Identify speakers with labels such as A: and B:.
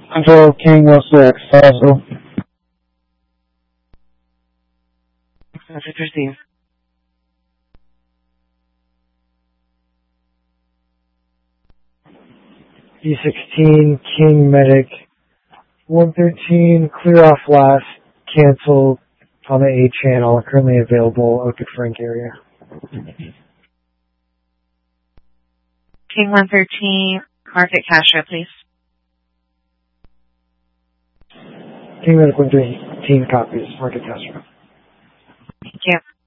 A: Control King 16, Fossil.
B: Message received.
A: D16, King Medic. 113, clear off last, cancel on the A channel, currently available, Oak Frank area.
B: King 113, Market Castro, please.
A: King Medic 113 copies, Market Castro.
B: Thank you.